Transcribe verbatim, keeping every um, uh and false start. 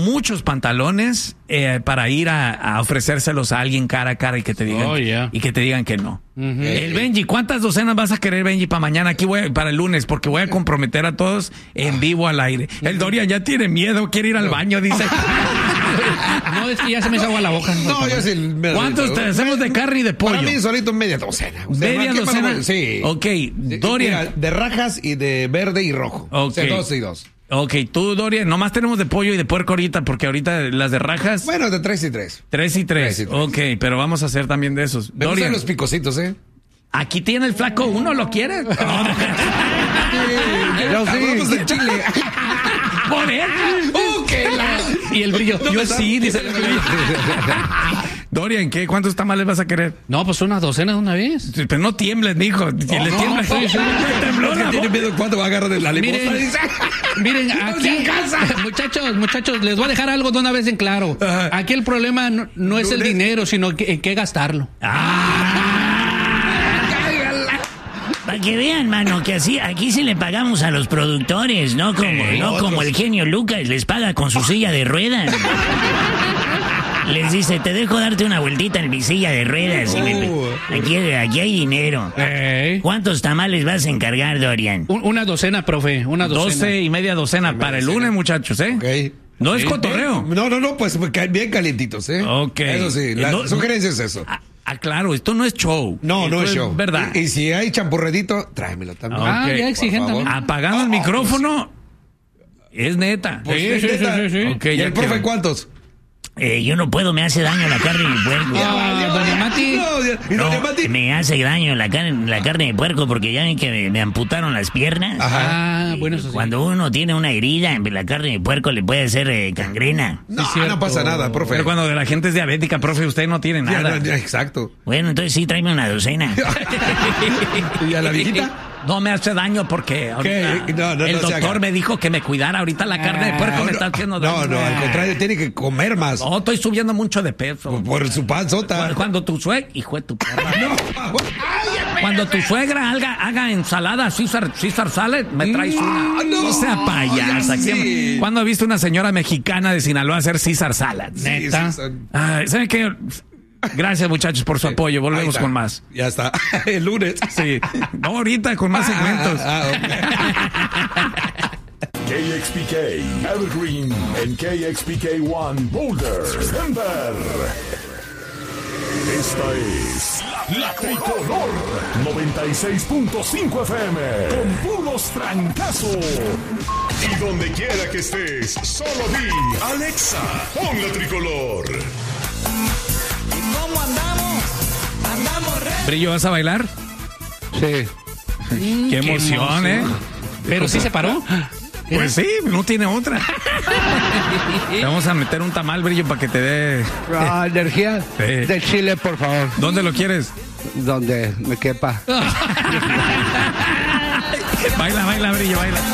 muchos pantalones eh, para ir a, a ofrecérselos a alguien cara a cara y que te digan, oh, yeah. y que te digan que no. Uh-huh. El Benji, ¿cuántas docenas vas a querer, Benji, para mañana? Aquí voy a, para el lunes, porque voy a comprometer a todos en vivo al aire. El Dorian ya tiene miedo, quiere ir al baño, dice. No, es que ya se me hizo agua la boca. No, yo sí. Me ¿Cuántos te hacemos de carne y de pollo? Para mí solito media docena. ¿Media docena? Sí. Ok, Dorian. Mira, de rajas y de verde y rojo. Ok. O sea, dos y dos. Ok, tú, Dorian, nomás tenemos de pollo y de puerco ahorita, porque ahorita las de rajas... Bueno, de tres y tres. Tres y tres. Tres y tres. Ok, pero vamos a hacer también de esos. Me Dorian, gustan los picositos, ¿eh? aquí tiene el flaco uno, ¿lo quiere? Yo sí. de Chile. Por él. Uh, que la... Y el brillo. No, yo sí, dice el brillo. Dorian, ¿qué? ¿Cuántos tamales vas a querer? No, pues una docena de una vez. Pero no tiemblen, dijo. Si le no, tiembla, sí, sí. tembló Los la que tienen boca. miedo cuánto va a agarrar de la limosna. Miren, dice. miren, aquí, muchachos, muchachos, les voy a dejar algo de una vez en claro. Ajá. Aquí el problema no, no es el ¿Lunes? dinero, sino que, en qué gastarlo. Para que vean, mano, que así aquí sí le pagamos a los productores, no como, Eh, no como el genio Lucas les paga con su silla de ruedas. Les dice, te dejo darte una vueltita en mi silla de ruedas. Y me- aquí, aquí hay dinero. Ey. ¿Cuántos tamales vas a encargar, Dorian? Un- Una docena, profe, una docena. Doce y media docena para el lunes, muchachos, ¿eh? Ok. No es Sí. cotorreo. No, no, no, pues bien calientitos, ¿eh? Ok. Eso sí, la No- sugerencia es eso. Ah, ah, claro, esto no es show. No, no Esto es show. verdad. Y, y si hay champurredito, tráemelo también. Ah, Ah, ok, ya por exigente favor. también. Apagando el micrófono es neta. Pues, Sí, sí, neta. sí, sí, sí. Ok, ¿Y ya el profe quedó. cuántos? Eh, yo no puedo, me hace daño la carne de puerco. Ah, doña Mati. No, ya- ¿y doña Mati? Me hace daño la carne, la carne de puerco porque ya ven que me, me amputaron las piernas. Ajá. Ah, bueno, eso sí. Cuando uno tiene una herida, la carne de puerco le puede hacer eh, gangrena. No, Sí, cierto. no pasa nada, profe. Pero cuando la gente es diabética, profe, usted no tiene Ya, nada. no, ya, exacto. Bueno, entonces sí, tráeme una docena. ¿Y a la viejita? No me hace daño porque ahorita ¿Qué? No, no, el no se doctor haga. me dijo que me cuidara. Ahorita la carne de puerco me está haciendo daño. No, no, al contrario, tiene que comer más. No, estoy subiendo mucho de peso. Por su panzota. Cuando, cuando tu suegra, hijo de tu perra. No. Cuando tu suegra haga, haga ensalada César, César salad, me traes una. no. No sea payasa. Oiga, sí. ¿Cuándo has visto una señora mexicana de Sinaloa hacer César salad? Sí, Neta. sí, son- Ay, ¿saben qué? Gracias, muchachos, por su apoyo. Ahí Volvemos está. con más. Ya está. El lunes. Sí. No, ahorita con más segmentos. Ah, ah, ok. K X P K, Evergreen, en K X P K One, Boulder, Denver. Esta es La Tricolor, noventa y seis punto cinco F M, con puros trancazos. Y donde quiera que estés, solo di, Alexa, pon La Tricolor. ¿Cómo andamos? Andamos re... Brillo, ¿vas a bailar? Sí. Qué emoción, ¿eh? Pero sí se paró. Pues sí, no tiene otra. Te vamos a meter un tamal, Brillo, para que te dé... Ah, energía Sí. de Chile, por favor, ¿Dónde lo quieres? donde me quepa. Baila, baila, Brillo, baila.